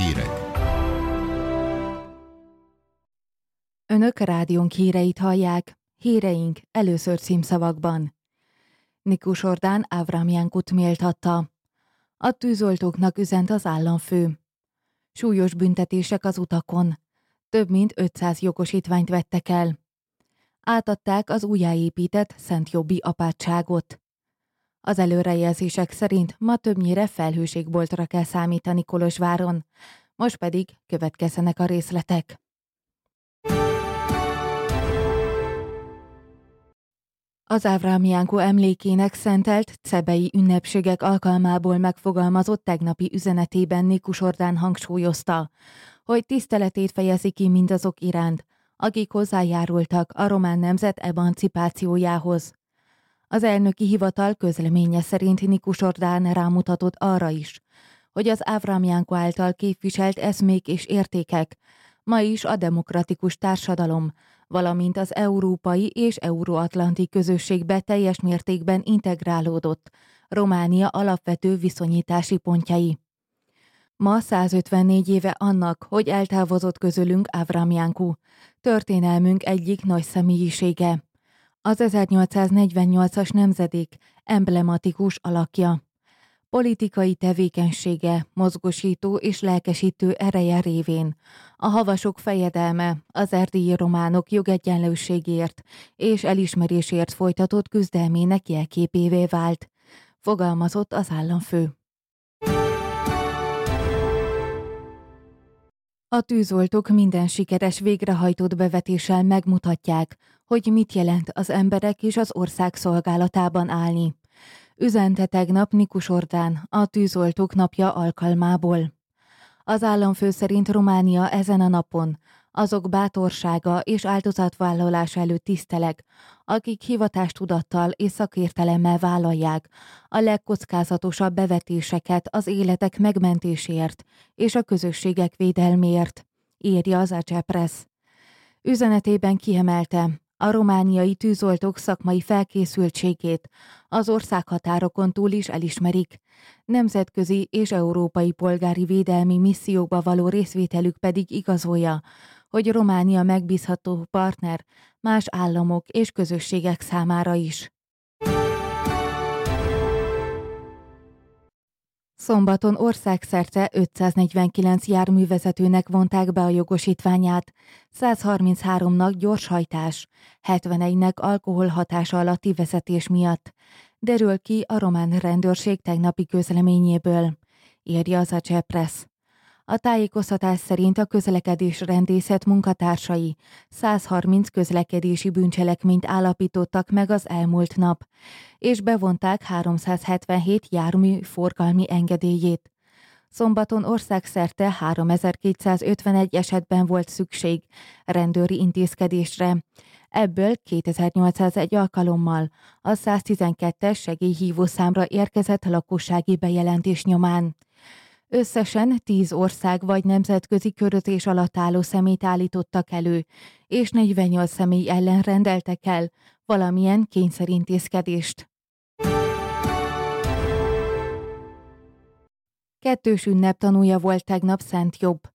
hírek. Önök rádiónk híreit hallják. Híreink először címszavakban. Nikus Ordán Avramjánkut méltatta. A tűzoltóknak üzent az államfő. Súlyos büntetések az utakon. Több mint 500 jogosítványt vettek el. Átadták az újjáépített Szent Jobbi apátságot. Az előrejelzések szerint ma többnyire felhőségboltra kell számítani Kolozsváron. Most pedig következzenek a részletek. Az Avramjánku emlékének szentelt cebei ünnepségek alkalmából megfogalmazott tegnapi üzenetében Nikus Ordán hangsúlyozta, hogy tiszteletét fejezi ki mindazok iránt, akik hozzájárultak a román nemzet emancipációjához. Az elnöki hivatal közleménye szerint Nikus Ordán rámutatott arra is, hogy az Avramjánku által képviselt eszmék és értékek ma is a demokratikus társadalom, valamint az európai és euróatlanti közösségbe teljes mértékben integrálódott Románia alapvető viszonyítási pontjai. Ma 154 éve annak, hogy eltávozott közülünk Avramjánku, történelmünk egyik nagy személyisége. Az 1848-as nemzedék emblematikus alakja. Politikai tevékenysége, mozgosító és lelkesítő ereje révén a havasok fejedelme az erdélyi románok jogegyenlőségért és elismerésért folytatott küzdelmének jelképévé vált, fogalmazott az államfő. A tűzoltók minden sikeres végrehajtott bevetéssel megmutatják, hogy mit jelent az emberek és az ország szolgálatában állni. Üzente tegnap Nikus Ordán a tűzoltók napja alkalmából. Az államfő szerint Románia ezen a napon azok bátorsága és áldozatvállalás előtt tiszteleg, akik hivatástudattal és szakértelemmel vállalják a legkockázatosabb bevetéseket az életek megmentéséért és a közösségek védelméért, írja az ACE Press. Üzenetében kiemelte, a romániai tűzoltók szakmai felkészültségét az országhatárokon túl is elismerik, nemzetközi és európai polgári védelmi missziókba való részvételük pedig igazolja, hogy Románia megbízható partner más államok és közösségek számára is. Szombaton országszerte 549 járművezetőnek vonták be a jogosítványát, 133-nak gyorshajtás, 71-nek alkoholhatása alatti vezetés miatt, derül ki a román rendőrség tegnapi közleményéből, írja az ACE Press. A tájékoztatás szerint a közlekedésrendészet munkatársai 130 közlekedési bűncselekményt állapítottak meg az elmúlt nap, és bevonták 377 jármű forgalmi engedélyét. Szombaton országszerte 3251 esetben volt szükség rendőri intézkedésre, ebből 2801 alkalommal a 112-es segélyhívószámra érkezett lakossági bejelentés nyomán. Összesen 10 ország vagy nemzetközi körözés alatt álló személyt állítottak elő, és 48 személy ellen rendeltek el valamilyen kényszerintézkedést. Kettős ünnep tanúja volt tegnap Szent Jobb.